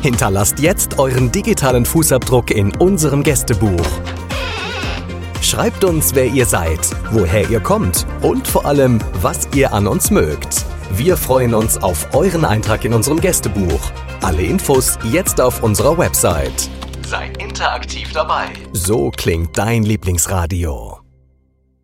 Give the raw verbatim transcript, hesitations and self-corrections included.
Hinterlasst jetzt euren digitalen Fußabdruck in unserem Gästebuch. Schreibt uns, wer ihr seid, woher ihr kommt und vor allem, was ihr an uns mögt. Wir freuen uns auf euren Eintrag in unserem Gästebuch. Alle Infos jetzt auf unserer Website. Seid interaktiv dabei. So klingt dein Lieblingsradio.